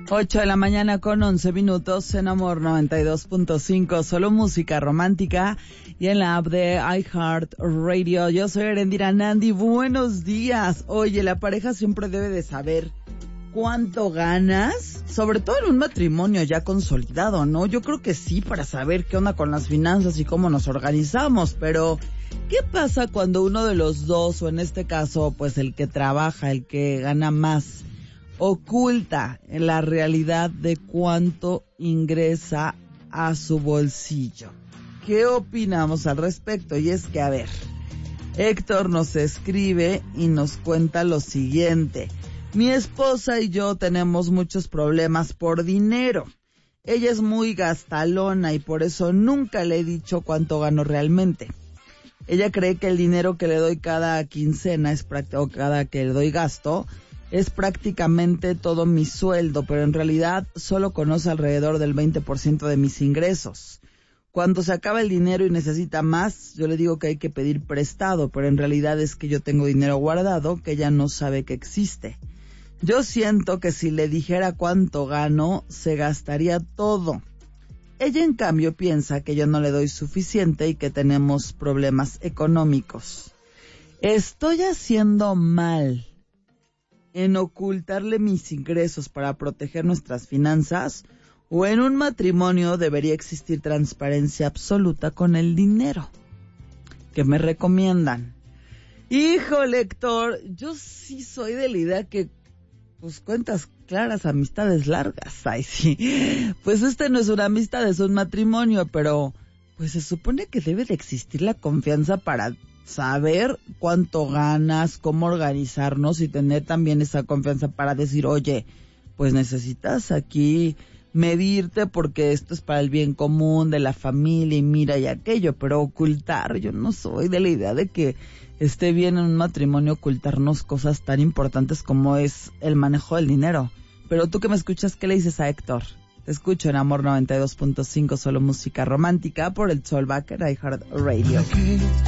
8 de la mañana con 11 minutos en Amor 92.5, solo música romántica y en la app de iHeartRadio. Yo soy Erendira Nandi, buenos días. Oye, la pareja siempre debe de saber cuánto ganas, sobre todo en un matrimonio ya consolidado, ¿no? Yo creo que sí, para saber qué onda con las finanzas y cómo nos organizamos, pero ¿qué pasa cuando uno de los dos, o en este caso, pues el que trabaja, el que gana más, oculta la realidad de cuánto ingresa a su bolsillo? ¿Qué opinamos al respecto? Y es que, a ver, Héctor nos escribe y nos cuenta lo siguiente. Mi esposa y yo tenemos muchos problemas por dinero. Ella es muy gastalona y por eso nunca le he dicho cuánto gano realmente. Ella cree que el dinero que le doy cada quincena o cada que le doy gasto es prácticamente todo mi sueldo, pero en realidad solo conoce alrededor del 20% de mis ingresos. Cuando se acaba el dinero y necesita más, yo le digo que hay que pedir prestado, pero en realidad es que yo tengo dinero guardado que ella no sabe que existe. Yo siento que si le dijera cuánto gano, se gastaría todo. Ella, en cambio, piensa que yo no le doy suficiente y que tenemos problemas económicos. ¿Estoy haciendo mal en ocultarle mis ingresos para proteger nuestras finanzas, o en un matrimonio debería existir transparencia absoluta con el dinero? ¿Qué me recomiendan? Híjole, Héctor, yo sí soy de la idea que, pues, cuentas claras, amistades largas. Ay, sí. Pues no es una amistad, es un matrimonio, pero pues se supone que debe de existir la confianza para saber cuánto ganas, cómo organizarnos y tener también esa confianza para decir, oye, pues necesitas aquí medirte porque esto es para el bien común de la familia y mira y aquello, pero ocultar, yo no soy de la idea de que esté bien en un matrimonio ocultarnos cosas tan importantes como es el manejo del dinero. Pero tú que me escuchas, ¿qué le dices a Héctor? Te escucho en Amor 92.5, solo música romántica por el Soulbacker iHeartRadio.